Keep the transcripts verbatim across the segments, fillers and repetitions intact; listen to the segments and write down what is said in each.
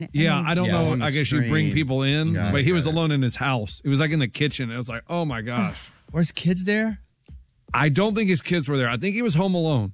Yeah, mean, I don't Yeah, know. on the I guess you bring stream. people in, Got but it, he got was it. alone in his house. It was like in the kitchen. It was like, oh my gosh. Where's kids there? I don't think his kids were there. I think he was home alone.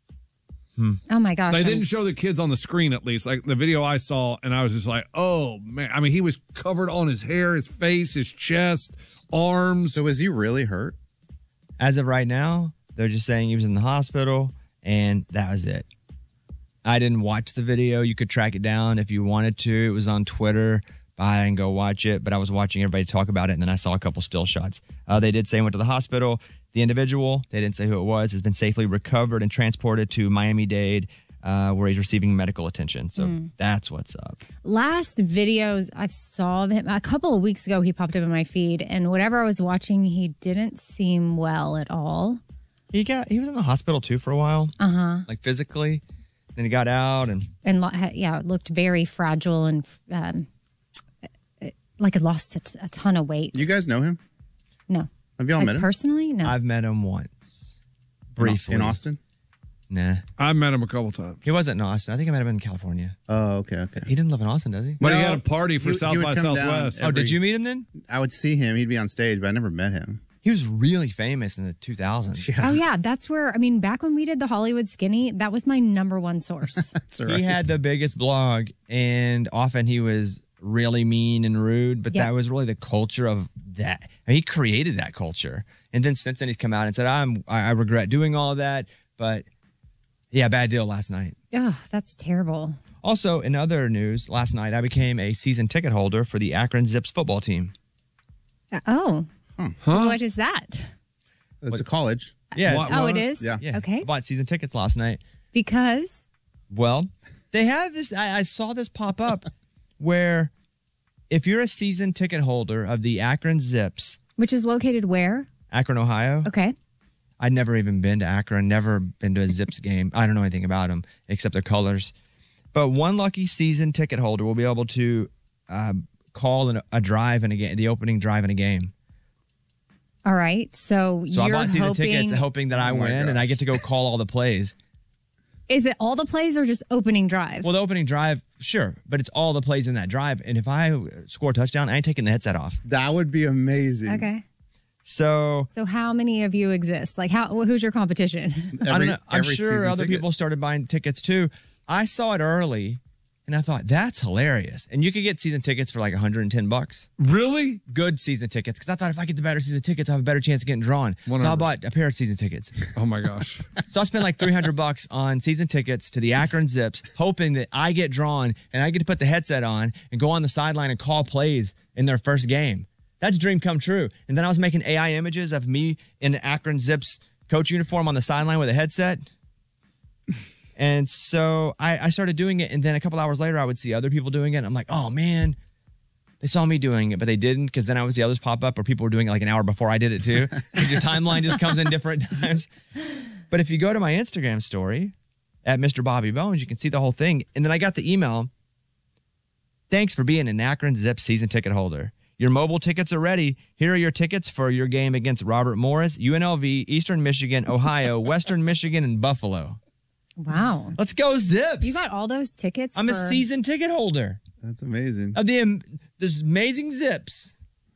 Oh my gosh. They I'm- didn't show the kids on the screen, at least. Like the video I saw, and I was just like, oh man. I mean, he was covered on his hair, his face, his chest, arms. So is he really hurt? As of right now, they're just saying he was in the hospital, and that was it. I didn't watch the video. You could track it down if you wanted to. It was on Twitter. I didn't go watch it, but I was watching everybody talk about it, and then I saw a couple still shots. Uh, they did say he went to the hospital. The individual, they didn't say who it was, has been safely recovered and transported to Miami-Dade, uh, where he's receiving medical attention. So that's what's up. Last videos I saw of him a couple of weeks ago, he popped up in my feed, and whatever I was watching, he didn't seem well at all. He got he was in the hospital too for a while, Uh huh. like physically. Then he got out, and And lo- ha- yeah, it looked very fragile and um, like it lost a, t- a ton of weight. You guys know him? no, Have y'all like met him? personally, no. I've met him once, In- briefly. In Austin? Nah, I met him a couple times. he wasn't in Austin. I think I met him in California. Oh, okay, okay. He didn't live in Austin, does he? But he No, had a party for he- he South would by come down Southwest. every- Oh, did you meet him then? I would see him. He'd be on stage, but I never met him. He was really famous in the two thousands. Oh yeah, that's where I mean. Back when we did the Hollywood Skinny, that was my number one source. That's all right. He had the biggest blog, and often he was really mean and rude, but Yeah. that was really the culture of that. And he created that culture. And then since then, he's come out and said, I'm, I I regret doing all of that, but yeah, bad deal last night. Oh, that's terrible. Also, in other news, last night I became a season ticket holder for the Akron Zips football team. Uh, oh, Huh? what is that? It's a college. Yeah. What? Oh, it is. Yeah. Yeah. Okay. I bought season tickets last night. Because Well, they have this. I, I saw this pop up where if you're a season ticket holder of the Akron Zips, which is located where? Akron, Ohio. Okay. I'd never even been to Akron, never been to a Zips game. I don't know anything about them except their colors. But one lucky season ticket holder will be able to um, call an, a drive in a game, the opening drive in a game. All right. So, So you're I bought season hoping, tickets hoping that I Oh my win and I gosh. get to go call all the plays. Is it all the plays or just opening drive? Well, the opening drive, sure, but it's all the plays in that drive. And if I score a touchdown, I ain't taking the headset off. That would be amazing. okay. So So how many of you exist? Like how? Who's your competition? Every, I don't know. I'm every sure season other ticket. people started buying tickets too. I saw it early, and I thought that's hilarious. And you could get season tickets for like one hundred ten bucks. Really? Good season tickets, because I thought if I get the better season tickets, I have a better chance of getting drawn. So I Whatever. bought a pair of season tickets. Oh my gosh. So I spent like three hundred bucks on season tickets to the Akron Zips, hoping that I get drawn and I get to put the headset on and go on the sideline and call plays in their first game. That's a dream come true. And then I was making A I images of me in the Akron Zips coach uniform on the sideline with a headset. And so I, I started doing it. And then a couple hours later, I would see other people doing it. And I'm like, oh, man, they saw me doing it, but they didn't, because then I would see others pop up or people were doing it like an hour before I did it too. Because your timeline just comes in different times. But if you go to my Instagram story at Mister Bobby Bones, you can see the whole thing. And then I got the email. Thanks for being an Akron Zips season ticket holder. Your mobile tickets are ready. Here are your tickets for your game against Robert Morris, U N L V, Eastern Michigan, Ohio, Western Michigan, and Buffalo. Wow. Let's go Zips. You got all those tickets. I'm a for- season ticket holder That's amazing. of the um, this amazing Zips.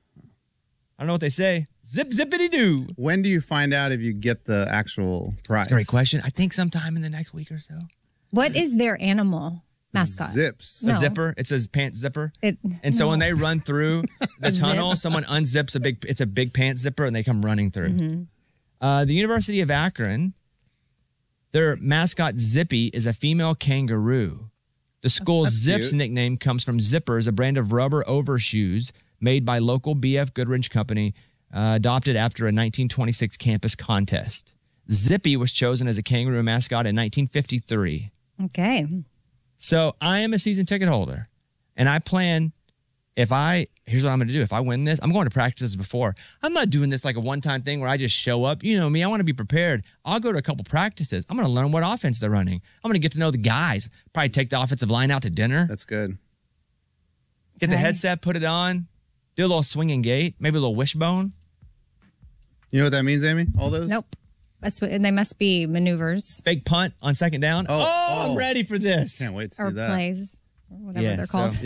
I don't know what they say. Zip zippity doo. When do you find out if you get the actual prize? Great question. I think sometime in the next week or so. What is their animal mascot? Zips. No. A zipper. It says pants zipper. It, And so no. when they run through the tunnel, Zips. someone unzips a big, it's a big pants zipper and they come running through. Mm-hmm. Uh, the University of Akron, their mascot Zippy is a female kangaroo. The school's That's Zips cute. nickname comes from Zippers, a brand of rubber overshoes made by local B F Goodrich Company, uh, adopted after a nineteen twenty-six campus contest. Zippy was chosen as a kangaroo mascot in nineteen fifty-three. Okay. So I am a season ticket holder, and I plan, if I, here's what I'm going to do. If I win this, I'm going to practices before. I'm not doing this like a one-time thing where I just show up. You know me, I want to be prepared. I'll go to a couple practices. I'm going to learn what offense they're running. I'm going to get to know the guys. Probably take the offensive line out to dinner. That's good. Get the Okay. headset, put it on, do a little swinging gait, maybe a little wishbone. You know what that means, Amy? All those? Nope. That's what, and they must be maneuvers Fake punt on second down. Oh, Oh, oh. I'm ready for this. Can't wait to see or that. plays. or whatever Yeah, they're so- called.